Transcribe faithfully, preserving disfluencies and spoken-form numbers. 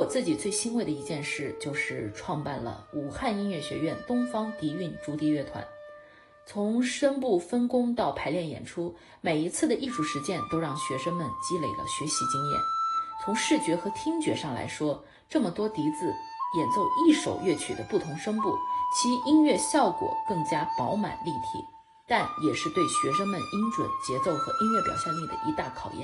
自己最欣慰的一件事就是创办了武汉音乐学院东方笛韵竹笛乐团。从声部分工到排练演出，每一次的艺术实践都让学生们积累了学习经验。从视觉和听觉上来说，这么多笛子演奏一首乐曲的不同声部，其音乐效果更加饱满立体，但也是对学生们音准、节奏和音乐表现力的一大考验。